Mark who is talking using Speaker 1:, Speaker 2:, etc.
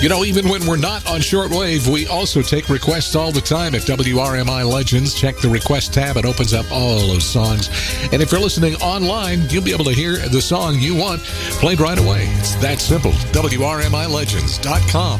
Speaker 1: You know, even when we're not on shortwave, we also take requests all the time at WRMI Legends. Check the request tab. It opens up all those songs. And if you're listening online, you'll be able to hear the song you want played right away. It's that simple. WRMILegends.com.